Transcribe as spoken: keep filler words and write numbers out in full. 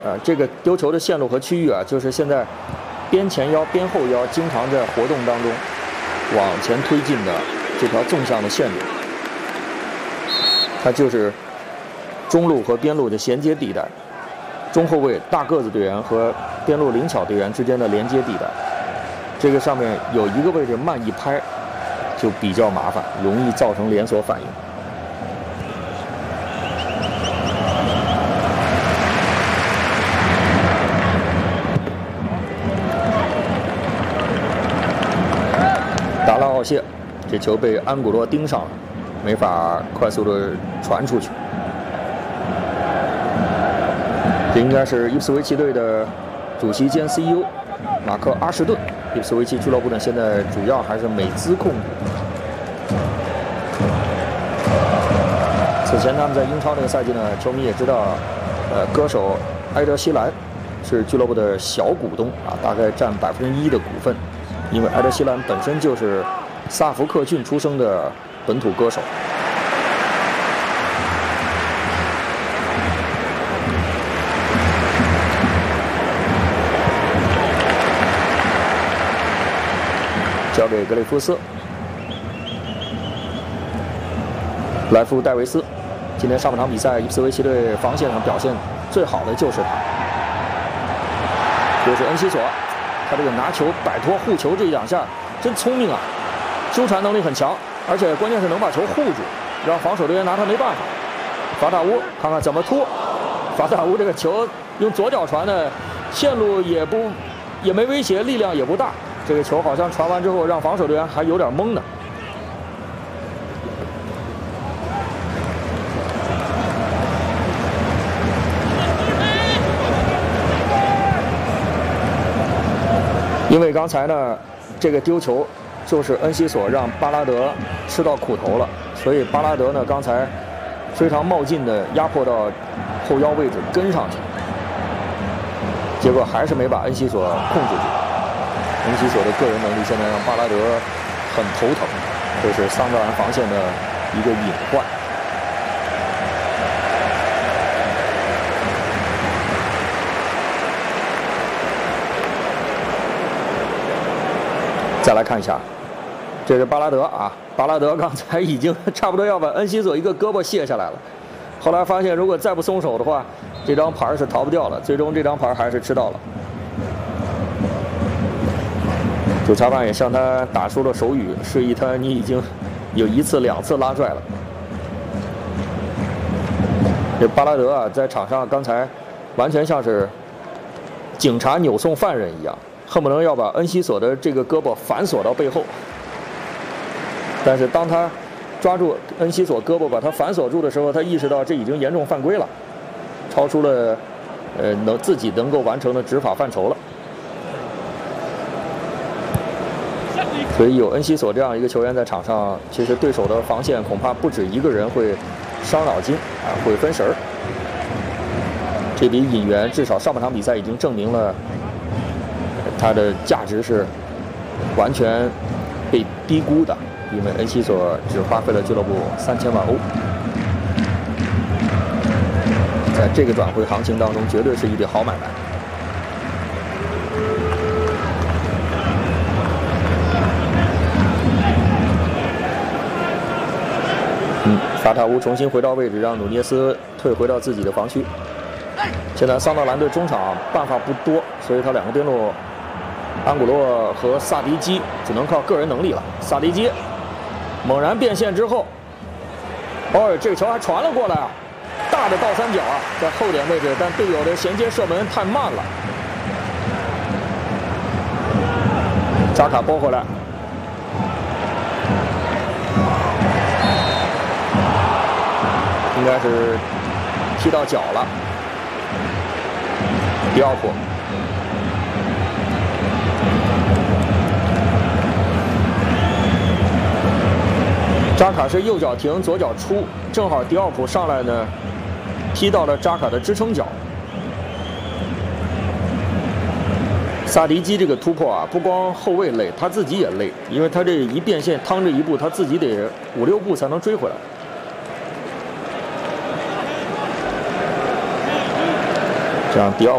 啊，这个丢球的线路和区域啊，就是现在边前腰、边后腰经常在活动当中往前推进的这条纵向的线路，它就是中路和边路的衔接地带，中后卫大个子队员和边路灵巧队员之间的连接地带。这个上面有一个位置慢一拍，就比较麻烦，容易造成连锁反应。 达拉奥谢，这球被安古洛盯上了，没法快速的传出去。这应该是伊普斯维奇队的主席兼 C E O 马克阿什顿。伊普斯维奇俱乐部呢，现在主要还是美资控股。此前他们在英超这个赛季呢，球迷也知道，呃，歌手埃德希兰是俱乐部的小股东啊，大概占百分之一的股份。 因为埃德希兰本身就是萨福克郡出生的本土歌手。交给格雷夫斯，莱夫戴维斯。今天上半场比赛，伊普斯维奇队防线上表现最好的就是他，就是恩西索。 他这个拿球摆脱护球这两下真聪明啊，纠缠能力很强，而且关键是能把球护住，让防守队员拿他没办法。法塔乌看看怎么突，法塔乌这个球用左脚传的，线路也不也没威胁，力量也不大。这个球好像传完之后让防守队员还有点懵呢。 因为刚才呢，这个丢球就是恩西索让巴拉德吃到苦头了，所以巴拉德呢刚才非常冒进的压迫到后腰位置跟上去，结果还是没把恩西索控制住。恩西索的个人能力现在让巴拉德很头疼，这是桑德兰防线的一个隐患。 再来看一下，这是巴拉德啊，巴拉德刚才已经差不多要把恩西索一个胳膊卸下来了，后来发现如果再不松手的话，这张牌是逃不掉了，最终这张牌还是吃到了。主裁判也向他打出了手语，示意他你已经有一次两次拉拽了。这巴拉德啊，在场上刚才完全像是警察扭送犯人一样。 恨不得要把恩西索的这个胳膊反锁到背后，但是当他抓住恩西索胳膊把他反锁住的时候，他意识到这已经严重犯规了，超出了呃能自己能够完成的执法范畴了。所以有恩西索这样一个球员在场上，其实对手的防线恐怕不止一个人会伤脑筋啊，会分神儿。这笔引援至少上半场比赛已经证明了。 它的价值是完全被低估的，因为恩西索只花费了俱乐部三千万欧，在这个转会行情当中，绝对是一笔好买卖。嗯，法塔乌重新回到位置，让努涅斯退回到自己的防区。现在桑德兰队中场办法不多，所以他两个边路。 安古洛和萨迪基只能靠个人能力了。萨迪基猛然变线之后，哦，这个球还传了过来啊！大的倒三角啊，在后点位置，但队友的衔接射门太慢了。扎卡拨回来，应该是踢到脚了。迪奥普。 扎卡是右脚停，左脚出，正好迪奥普上来呢，踢到了扎卡的支撑脚。萨迪基这个突破啊，不光后卫累，他自己也累，因为他这一变线趟这一步，他自己得五六步才能追回来。这样迪奥。